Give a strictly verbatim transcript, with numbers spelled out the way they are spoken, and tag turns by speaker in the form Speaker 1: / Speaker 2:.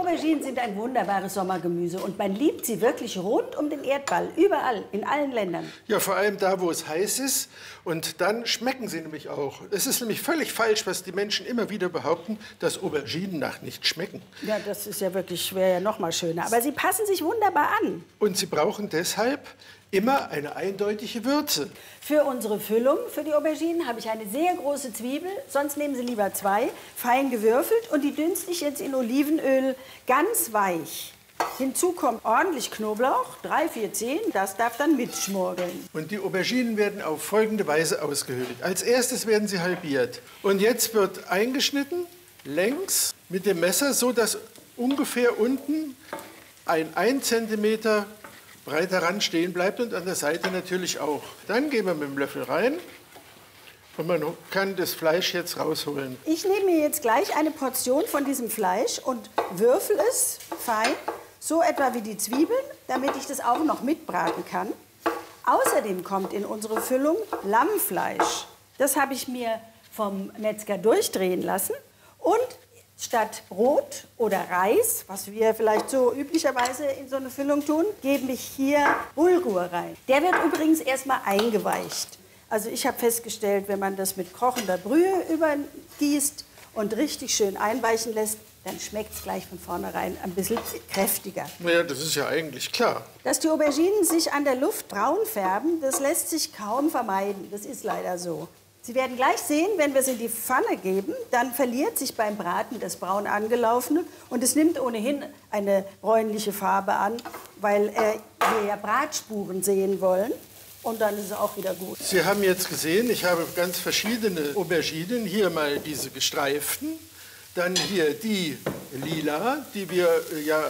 Speaker 1: Auberginen sind ein wunderbares Sommergemüse und man liebt sie wirklich rund um den Erdball, überall, in allen Ländern.
Speaker 2: Ja, vor allem da, wo es heiß ist. Und dann schmecken sie nämlich auch. Es ist nämlich völlig falsch, was die Menschen immer wieder behaupten, dass Auberginen nach nichts schmecken.
Speaker 1: Ja, das ist ja wirklich, wäre ja noch mal schöner. Aber sie passen sich wunderbar an.
Speaker 2: Und sie brauchen deshalb immer eine eindeutige Würze.
Speaker 1: Für unsere Füllung, für die Auberginen, habe ich eine sehr große Zwiebel. Sonst nehmen Sie lieber zwei, fein gewürfelt. Und die dünste ich jetzt in Olivenöl ganz weich. Hinzu kommt ordentlich Knoblauch, drei, vier Zehen. Das darf dann mitschmorgeln.
Speaker 2: Und die Auberginen werden auf folgende Weise ausgehöhlt. Als erstes werden sie halbiert. Und jetzt wird eingeschnitten, längs mit dem Messer, so dass ungefähr unten ein ein Zentimeter breiter Rand stehen bleibt und an der Seite natürlich auch. Dann gehen wir mit dem Löffel rein und man kann das Fleisch jetzt rausholen.
Speaker 1: Ich nehme mir jetzt gleich eine Portion von diesem Fleisch und würfel es fein, so etwa wie die Zwiebeln, damit ich das auch noch mitbraten kann. Außerdem kommt in unsere Füllung Lammfleisch. Das habe ich mir vom Metzger durchdrehen lassen und statt Brot oder Reis, was wir vielleicht so üblicherweise in so eine Füllung tun, gebe ich hier Bulgur rein. Der wird übrigens erstmal eingeweicht. Also ich habe festgestellt, wenn man das mit kochender Brühe übergießt und richtig schön einweichen lässt, dann schmeckt es gleich von vornherein ein bisschen kräftiger.
Speaker 2: Naja, das ist ja eigentlich klar.
Speaker 1: Dass die Auberginen sich an der Luft braun färben, das lässt sich kaum vermeiden. Das ist leider so. Sie werden gleich sehen, wenn wir es in die Pfanne geben, dann verliert sich beim Braten das braun angelaufene und es nimmt ohnehin eine bräunliche Farbe an, weil äh, wir ja Bratspuren sehen wollen. Und dann ist es auch wieder gut.
Speaker 2: Sie haben jetzt gesehen, ich habe ganz verschiedene Auberginen. Hier mal diese gestreiften, dann hier die lila, die wir ja